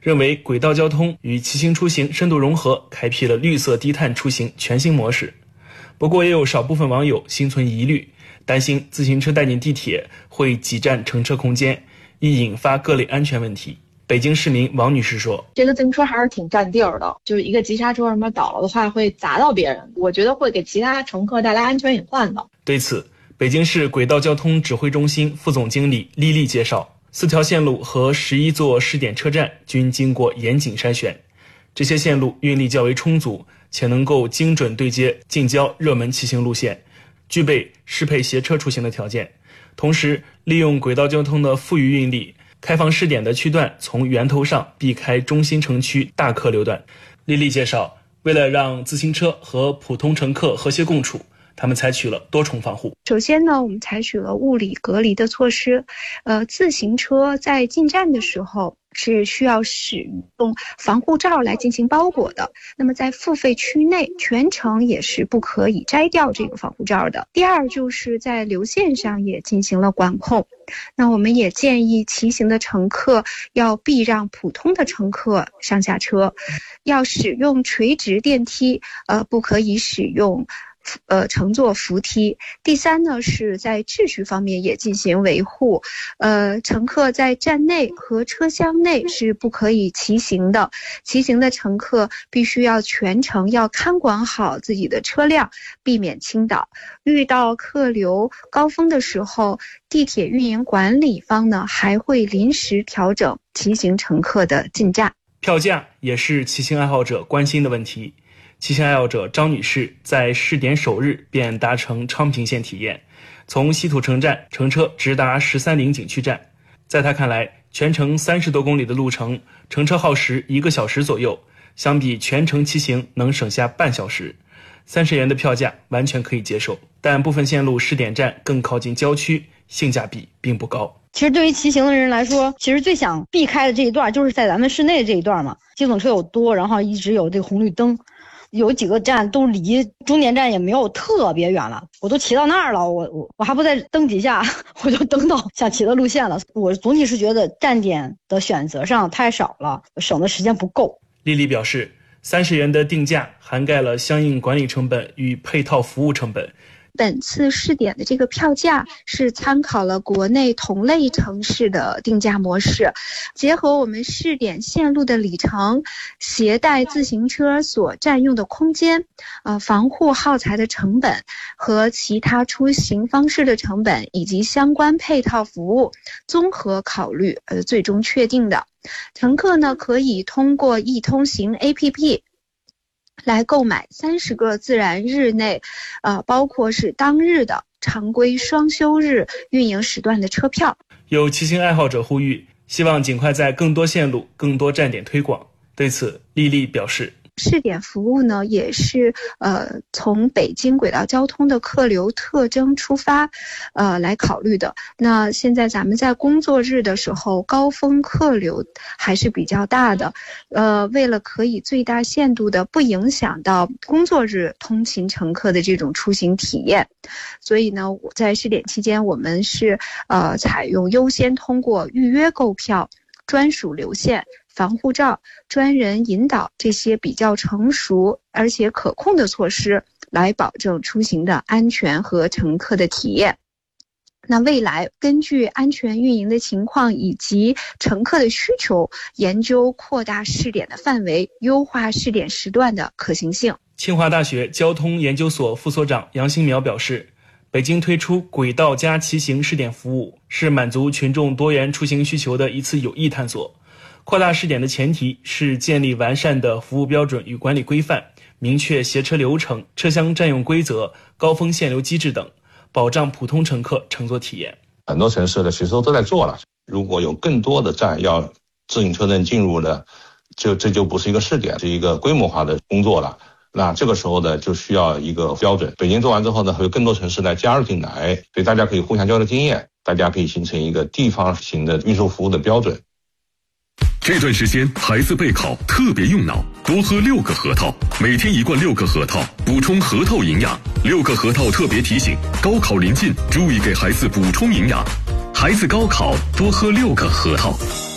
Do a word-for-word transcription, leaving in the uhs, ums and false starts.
认为轨道交通与骑行出行深度融合，开辟了绿色低碳出行全新模式。不过也有少部分网友心存疑虑，担心自行车带进地铁会挤占乘车空间，易引发各类安全问题。北京市民王女士说， 这个自行车还是挺占地儿的，就是一个急刹车什么倒了的话会砸到别人，我觉得会给其他乘客带来安全隐患的。 对此，北京市轨道交通指挥中心副总经理丽丽介绍，四条线路和十一座试点车站均经过严谨筛选，这些线路运力较为充足，且能够精准对接近郊热门骑行路线，具备适配携车出行的条件。同时，利用轨道交通的富余运力，开放试点的区段从源头上避开中心城区大客流段。丽丽介绍，为了让自行车和普通乘客和谐共处，他们采取了多重防护。 首先呢，我们采取了物理隔离的措施。呃，自行车在进站的时候是需要使用防护罩来进行包裹的。那么在付费区内，全程也是不可以摘掉这个防护罩的。第二，就是在流线上也进行了管控。那我们也建议骑行的乘客要避让普通的乘客上下车，要使用垂直电梯，呃，不可以使用呃，乘坐扶梯。第三呢，是在秩序方面也进行维护。呃，乘客在站内和车厢内是不可以骑行的。骑行的乘客必须要全程要看管好自己的车辆，避免倾倒。遇到客流高峰的时候，地铁运营管理方呢还会临时调整骑行乘客的进站。 票价也是骑行爱好者关心的问题。骑行爱好者张女士在试点首日便搭乘昌平线体验，从西土城站乘车直达十三陵景区站。在她看来，全程三十多公里的路程，乘车耗时一个小时左右，相比全程骑行能省下半小时。三十元的票价完全可以接受，但部分线路试点站更靠近郊区，性价比并不高。 其实对于骑行的人来说，其实最想避开的这一段就是在咱们市内的这一段嘛，机动车有多，然后一直有这个红绿灯，有几个站都离终点站也没有特别远了，我都骑到那儿了，我我我还不再蹬几下，我就蹬到想骑的路线了。我总体是觉得站点的选择上太少了，省的时间不够。 丽丽表示，三十元的定价涵盖了相应管理成本与配套服务成本。 本次试点的这个票价是参考了国内同类城市的定价模式，结合我们试点线路的里程、携带自行车所占用的空间、呃防护耗材的成本和其他出行方式的成本以及相关配套服务，综合考虑呃最终确定的。乘客呢可以通过易通行 A P P来购买三十个自然日内，呃，包括是当日的、常规双休日运营时段的车票。 有骑行爱好者呼吁，希望尽快在更多线路、更多站点推广。对此，丽丽表示， 试点服务呢，也是呃从北京轨道交通的客流特征出发，呃来考虑的。那现在咱们在工作日的时候，高峰客流还是比较大的，呃，为了可以最大限度的不影响到工作日通勤乘客的这种出行体验，所以呢，在试点期间，我们是呃采用优先通过预约购票、专属流线、防护罩、专人引导这些比较成熟而且可控的措施，来保证出行的安全和乘客的体验。那未来根据安全运营的情况以及乘客的需求，研究扩大试点的范围，优化试点时段的可行性。 清华大学交通研究所副所长杨新苗表示，北京推出轨道加骑行试点服务，是满足群众多元出行需求的一次有益探索。扩大试点的前提是建立完善的服务标准与管理规范，明确携车流程、车厢占用规则、高峰限流机制等，保障普通乘客乘坐体验。 很多城市呢，其实都在做了。如果有更多的站要自行车能进入呢，就这就不是一个试点，是一个规模化的工作了。那这个时候呢，就需要一个标准。北京做完之后呢，会有更多城市来加入进来，所以大家可以互相交流经验，大家可以形成一个地方型的运输服务的标准。 这段时间孩子备考特别用脑，多喝六克核桃，每天一罐六克核桃，补充核桃营养。六克核桃特别提醒，高考临近，注意给孩子补充营养。孩子高考多喝六克核桃。